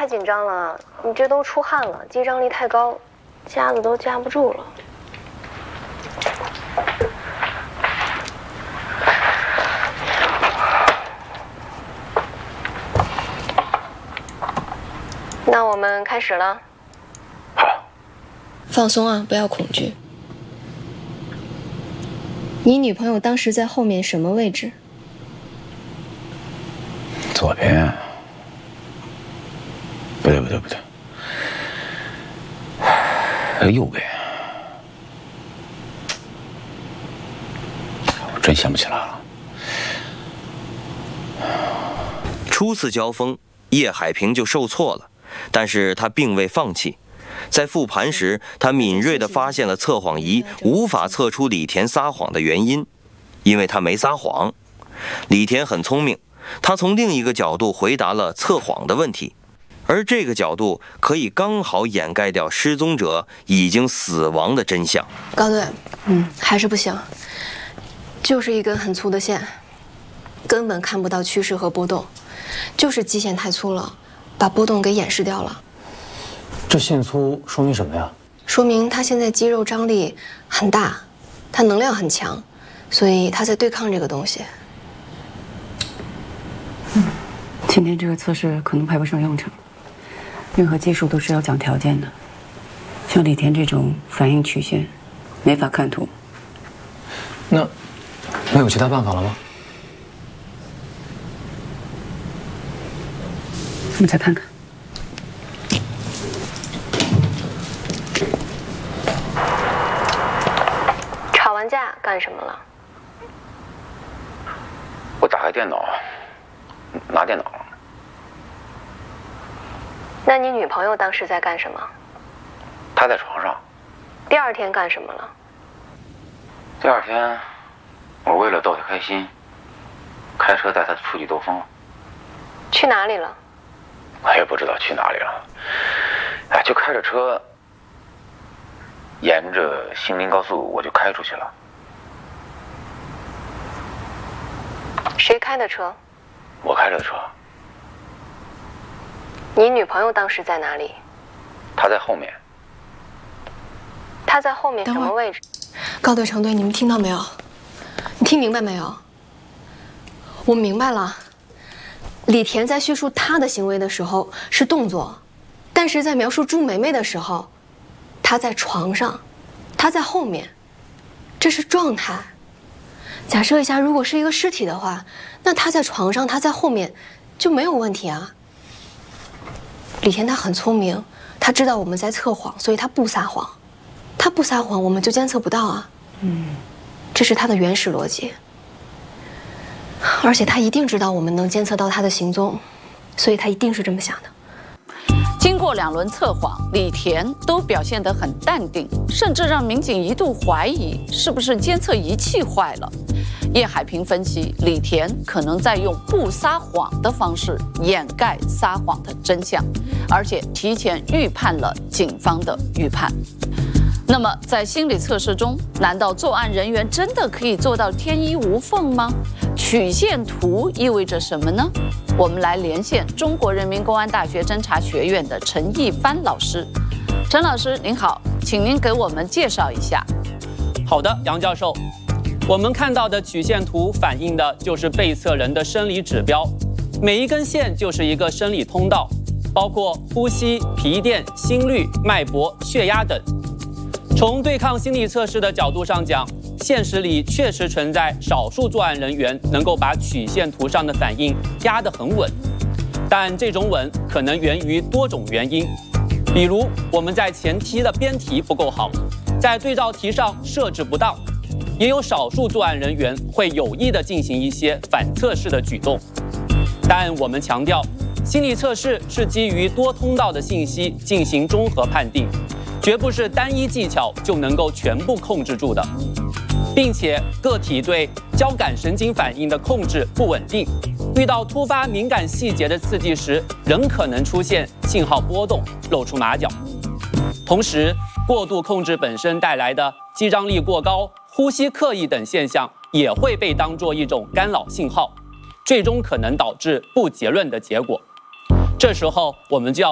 太紧张了，你这都出汗了，肌张力太高，夹子都夹不住了。那我们开始了。 好， 放松啊，不要恐惧。你女朋友当时在后面什么位置？ 左边。不对，右边。我真想不起来了。 初次交锋，叶海平就受挫了，但是他并未放弃。在复盘时，他敏锐地发现了测谎仪无法测出李田撒谎的原因，因为他没撒谎。李田很聪明，他从另一个角度回答了测谎的问题，而这个角度可以刚好掩盖掉失踪者已经死亡的真相。 高队，还是不行，就是一根很粗的线，根本看不到趋势和波动，就是基线太粗了，把波动给掩饰掉了。 这线粗说明什么呀？ 说明他现在肌肉张力很大，他能量很强，所以他在对抗这个东西。 今天这个测试可能派不上用场，任何技术都是要讲条件的。像李田这种反应曲线，没法看图。 那没有其他办法了吗？ 我们再看看。 吵完架干什么了？ 我打开电脑，拿电脑。 那你女朋友当时在干什么？ 她在床上。 第二天干什么了？ 第二天，我为了逗她开心，开车带她出去兜风。 去哪里了？ 我也不知道去哪里了。哎，就开着车，沿着新林高速我就开出去了。 谁开的车？ 我开着车。 你女朋友当时在哪里？ 她在后面。 她在后面什么位置？ 高队、程队，你们听到没有？你听明白没有？我明白了。李田在叙述他的行为的时候是动作，但是在描述朱梅梅的时候，她在床上，她在后面，这是状态。假设一下，如果是一个尸体的话，那她在床上，她在后面，就没有问题啊。李田他很聪明，他知道我们在测谎，所以他不撒谎。他不撒谎，我们就监测不到啊。这是他的原始逻辑。而且他一定知道我们能监测到他的行踪，所以他一定是这么想的。 经过2轮测谎，李田都表现得很淡定，甚至让民警一度怀疑是不是监测仪器坏了。叶海平分析，李田可能在用不撒谎的方式掩盖撒谎的真相，而且提前预判了警方的预判。那么在心理测试中，难道作案人员真的可以做到天衣无缝吗？曲线图意味着什么呢？我们来连线中国人民公安大学侦查学院的陈一帆老师。陈老师您好，请您给我们介绍一下。 好的，杨教授，我们看到的曲线图反映的就是被测人的生理指标，每一根线就是一个生理通道，包括呼吸、皮电、心率、脉搏、血压等。从对抗心理测试的角度上讲，现实里确实存在少数作案人员能够把曲线图上的反应压得很稳，但这种稳可能源于多种原因，比如我们在前期的编题不够好，在对照题上设置不当，也有少数作案人员会有意地进行一些反测试的举动。但我们强调，心理测试是基于多通道的信息进行综合判定，绝不是单一技巧就能够全部控制住的，并且个体对交感神经反应的控制不稳定，遇到突发敏感细节的刺激时，仍可能出现信号波动，露出马脚。同时，过度控制本身带来的肌张力过高、呼吸刻意等现象，也会被当作一种干扰信号，最终可能导致不结论的结果。这时候，我们就要